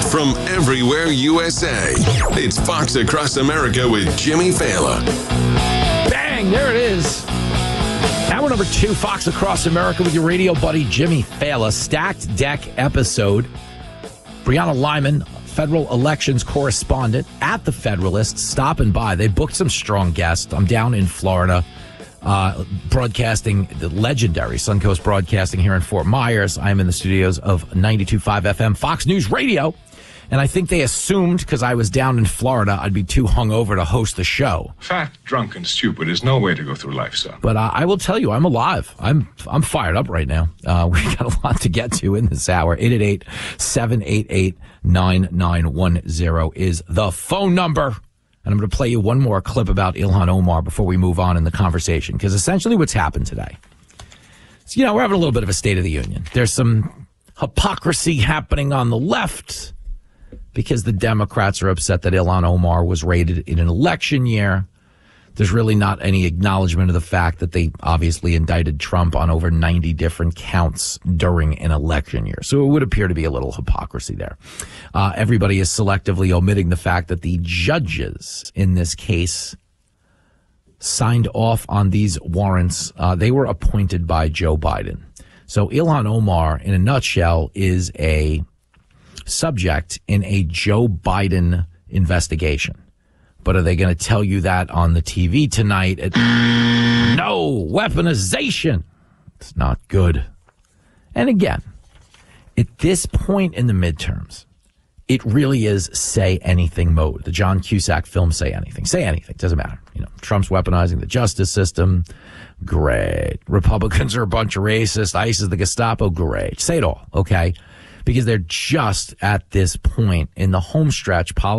from everywhere USA. It's Fox Across America with Jimmy Fallon. Bang, there it is. Hour number 2, Fox Across America with your radio buddy Jimmy Fallon. Stacked deck episode. Brianna Lyman, federal elections correspondent at the Federalist, stopping by. They booked some strong guests. I'm down in Florida, broadcasting the legendary Suncoast Broadcasting here in Fort Myers. I'm in the studios of 92.5 FM Fox News Radio. And I think they assumed, because I was down in Florida, I'd be too hungover to host the show. Fat, drunk, and stupid is no way to go through life, son. But I will tell you, I'm alive. I'm fired up right now. We got a lot to get to in this hour. 888-788-9910 is the phone number. And I'm going to play you one more clip about Ilhan Omar before we move on in the conversation. Because essentially what's happened today is, we're having a little bit of a State of the Union. There's some hypocrisy happening on the left, because the Democrats are upset that Ilhan Omar was raided in an election year. There's really not any acknowledgement of the fact that they obviously indicted Trump on over 90 different counts during an election year. So it would appear to be a little hypocrisy there. Everybody is selectively omitting the fact that the judges in this case signed off on these warrants. They were appointed by Joe Biden. So Ilhan Omar, in a nutshell, is a subject in a Joe Biden investigation. But are they going to tell you that on the TV tonight? No, weaponization. It's not good. And again, at this point in the midterms, it really is say anything mode. The John Cusack film, Say Anything. Say anything. Doesn't matter. Trump's weaponizing the justice system. Great. Republicans are a bunch of racists. ICE is the Gestapo. Great. Say it all. Okay. Because they're just at this point in the home stretch.